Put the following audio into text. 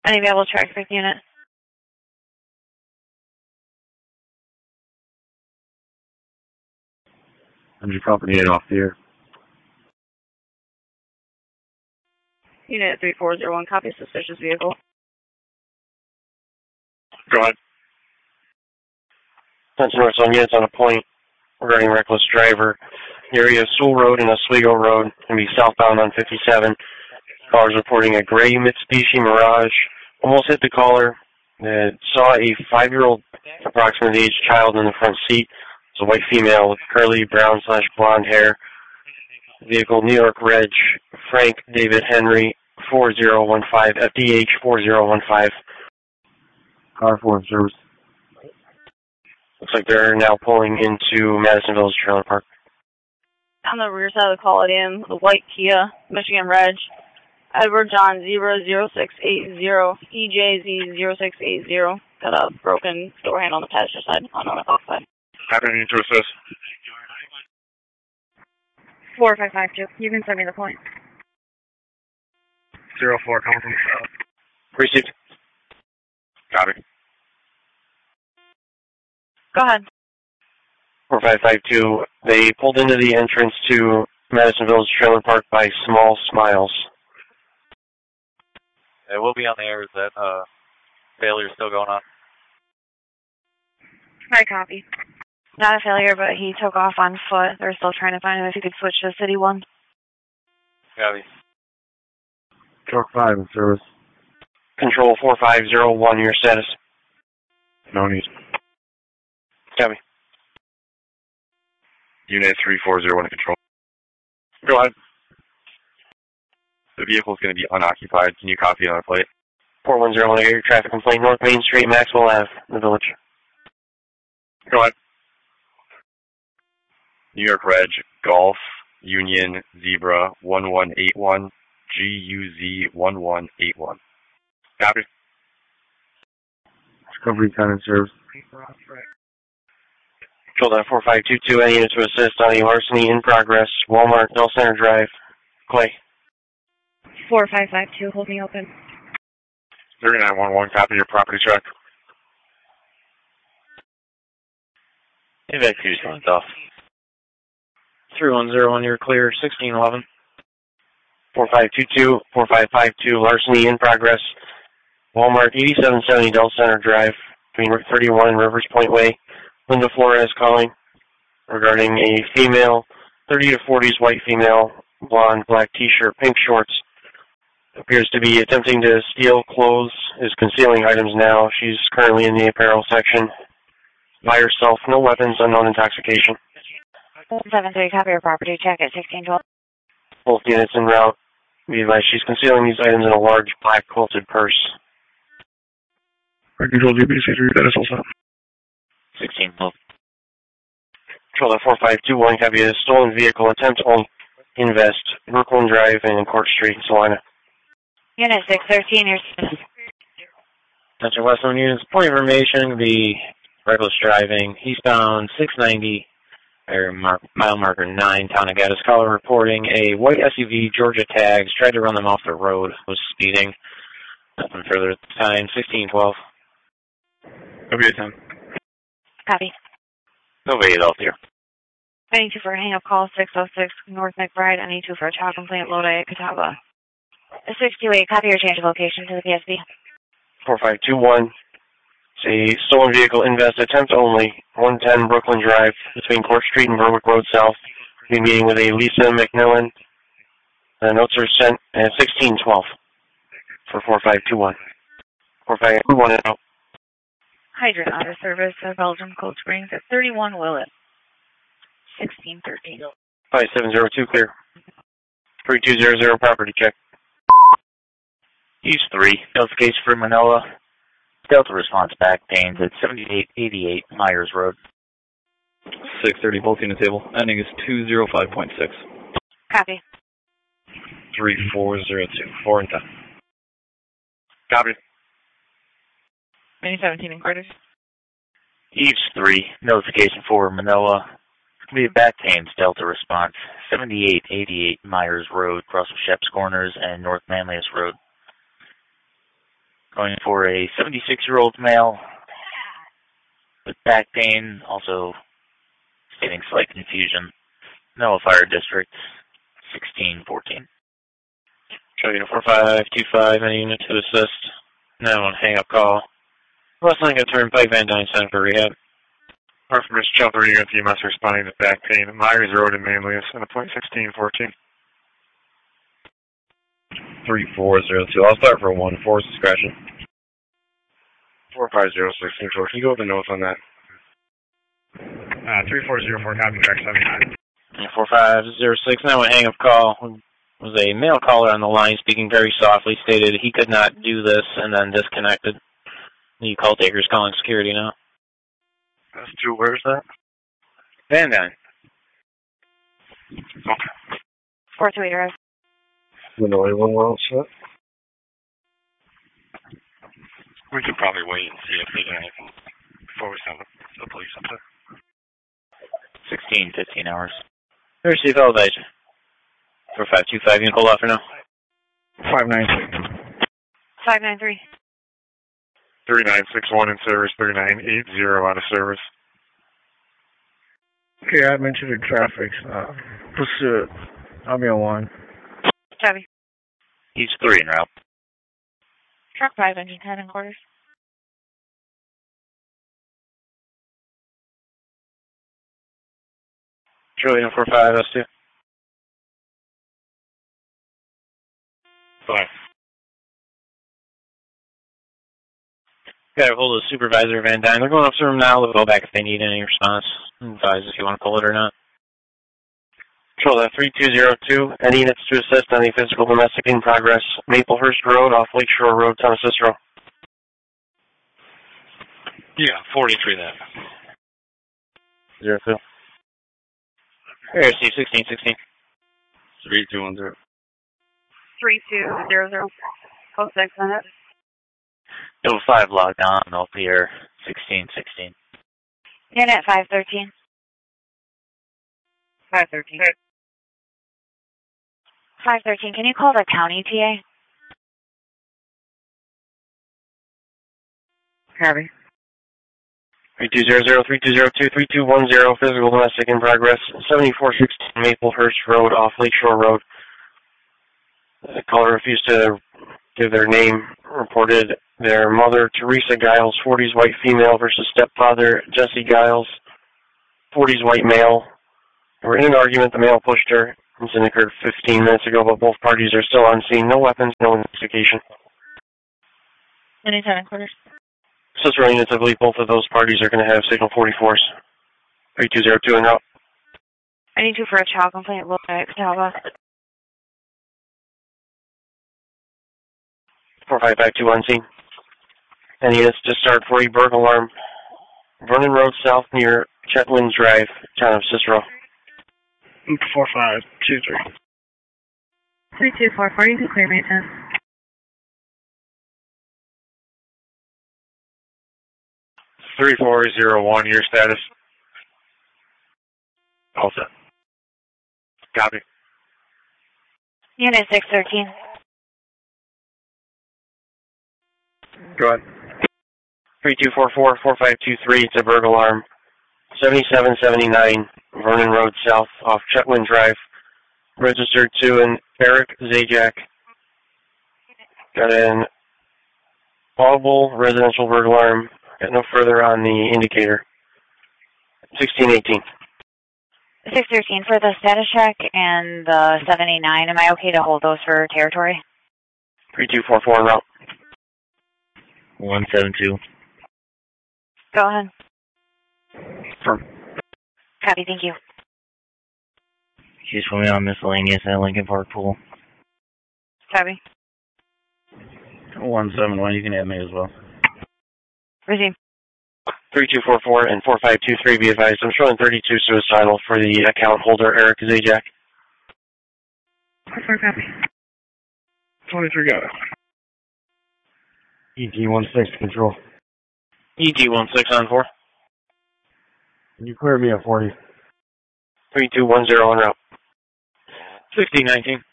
Unavailable traffic unit. MG property 8 off the air. Unit 3401, copy suspicious vehicle. Go ahead. Attention Northzone units on a point regarding reckless driver. The area of Sewell Road and Oswego Road can be southbound on 57. Callers reporting a gray Mitsubishi Mirage almost hit the caller. Saw a 5-year-old approximate age child in the front seat. It's a white female with curly brown/blonde hair. Vehicle New York Reg, Frank David Henry 4015, FDH 4015. Car 4 in service. Looks like they're now pulling into Madison Village Trailer Park. On the rear side of the Palladium, the white Kia, Michigan Reg, Edward John 00680, EJZ 0680. Got a broken door handle on the passenger side, on the clock side. Happening to assist. 4552. You can send me the point. 04 coming from south. Received. Copy. Go ahead. 4552. They pulled into the entrance to Madison Village Trailer Park by Small Smiles. It will be on the air. Is that failure still going on? Hi, copy. Not a failure, but he took off on foot. They're still trying to find him if he could switch to City 1. Copy. Truck 5 in service. Control 4501, your status. No need. Copy. Unit 3401 in control. Go ahead. The vehicle is going to be unoccupied. Can you copy on our plate? 4101, I got your traffic complaint. North Main Street, Maxwell Ave, the village. Go ahead. New York Reg, Golf, Union, Zebra, 1181, GUZ 1181. Copy. Discovery 10 in service. Control that 4522, any unit to assist on a larceny in progress. Walmart, Del Center Drive, Clay. 4552, hold me open. 3911, copy your property check. Evacuation lines off. 3101, you're clear. 1611. 4522, 4552, larceny in progress. Walmart, 8770 Del Center Drive, between 31 and Rivers Point Way. Linda Flores calling regarding a female, 30 to 40s white female, blonde, black t-shirt, pink shorts. Appears to be attempting to steal clothes, is concealing items now. She's currently in the apparel section. By herself, no weapons, unknown intoxication. 73, copy your property check at 1612. Both units en route. Be advised, she's concealing these items in a large black quilted purse. Control GBC 3, that is also. 1612. Control that 4521, copy a stolen vehicle, attempt only, invest, Brooklyn Drive and Court Street, Salina. Unit 613, your status. Attention Westland units, point of information, the reckless driving, eastbound 690, mile marker 9, Town of Gaddis. Caller reporting a white SUV, Georgia tags, tried to run them off the road, was speeding. Nothing further at the time, 1612. Okay, 10. Copy. Nobody off here. 92 for a hang-up call, 606 North McBride, 92 for a child complaint, Lodi, Catawba. 628, copy your change of location to the PSB. 4521, it's a stolen vehicle, invest, attempt only, 110 Brooklyn Drive, between Court Street and Berwick Road South. Be meeting with a Lisa McMillan. The notes are sent at 1612 for 4521. 4521 and out. Hydrant Auto Service of Belgium, Cold Springs at 31 Willett. 1613. 5702, clear. 3200, property check. East 3, notification for Manila. Delta response back, Danes at 7888 Myers Road. 630, both unit table. Ending is 205.6. Copy. 3402, 4 and 10. Copy. 17 in Curtis. East 3, notification for Manila. Be back, Danes, Delta response. 7888 Myers Road, across from Sheps Corners and North Manlius Road. Going for a 76-year-old male with back pain, also stating slight confusion. Manoa Fire District, 1614. Show unit 4525, any unit to assist. Now on hang up call. West Lincoln Turnpike, Van Dyne Center for rehab. Arthur Shelter Unit EMS responding to back pain at Myers Road in Manlius and a point 1614. 3402. I'll start for 1. Force discretion. 4506 Control. Can you go with the notes on that? 3404, copy track 79. 4506, now on hang up call. Was a male caller on the line speaking very softly, stated he could not do this and then disconnected. The call taker's calling security now. That's 2, where's that? Van Dyne. Okay. 428 Drive. Illinois, one well set. We could probably wait and see if there's anything before we send the police up there. 1615 hours. Receive elevation. 4525, you can hold off for now. 596. 593. 3961 in service, 3980 out of service. Okay, I mentioned the traffic. Pursuit. I'll be on 1. Copy. He's 3 en route. Truck 5, engine 10 and quarters. Charlie 45, S2. 5. Got a hold of the supervisor, Van Dyne. They're going up to the room now. They'll go back if they need any response. Advise if you want to pull it or not. Control that 3202. Any units to assist on the physical domestic in progress. Maplehurst Road off Lakeshore Road, Town of Cicero. Yeah, 43 then. 02. Here, Steve, 1616. 3210. 3200. Post 6 minutes. Level 5 logged on, off the air, 1616. Unit 513. 513. 513, can you call the county TA? Copy. 3200, 3202, 3210, physical domestic in progress, 7416 Maplehurst Road off Lakeshore Road. The caller refused to give their name, reported their mother, Teresa Giles, 40s white female versus stepfather, Jesse Giles, 40s white male. They were in an argument, the male pushed her. Incident occurred 15 minutes ago, but both parties are still on scene. No weapons, no investigation. Unit 10 and quarters. Cicero units, I believe both of those parties are going to have signal 44s. 3202 en route. I need 2 for a child complaint. Look at Catawba. 4552 on scene. Any units to start for a burglar alarm. Vernon Road South near Chetwynd Drive, Town of Cicero. 4523. 3244, you can clear maintenance. Three 3401, your status. All set. Copy. Unit 613. Go ahead. 3244, 4523, it's a burglar alarm. 7779 Vernon Road South off Chetwynd Drive. Registered to an Eric Zajac. Got an audible residential burglar alarm. Got no further on the indicator. 1618. 613 for the status check and the 79. Am I okay to hold those for territory? 3244 en route. 172. Go ahead. Firm. Copy, thank you. She's swimming on miscellaneous at Lincoln Park Pool. Copy. 171, you can add me as well. Resume. 3244 and 4523, be advised. I'm showing 32 suicidal for the account holder, Eric Zajac. 4 copy. 23 got it. EG16 control. EG16 on 4. You clear me at 40. 3210 en route. 1619.